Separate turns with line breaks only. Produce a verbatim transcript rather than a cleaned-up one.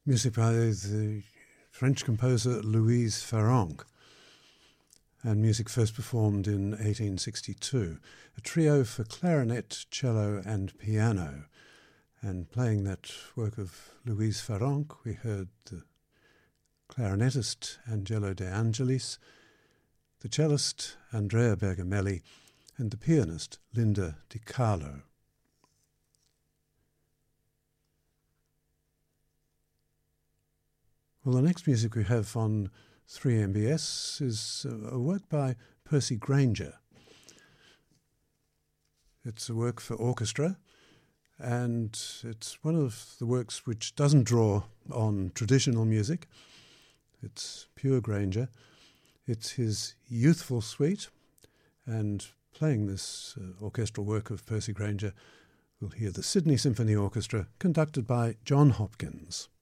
music by the French composer Louise Farrenc, and music first performed in eighteen sixty-two. A trio for clarinet, cello and piano. And playing that work of Louise Farrenc, we heard the clarinetist Angelo De Angelis, the cellist Andrea Bergamelli, and the pianist Linda Di Carlo. Well, the next music we have on three M B S is a work by Percy Grainger. It's a work for orchestra, and it's one of the works which doesn't draw on traditional music. It's pure Grainger. It's his youthful suite, and playing this uh, orchestral work of Percy Grainger, we'll hear the Sydney Symphony Orchestra, conducted by John Hopkins.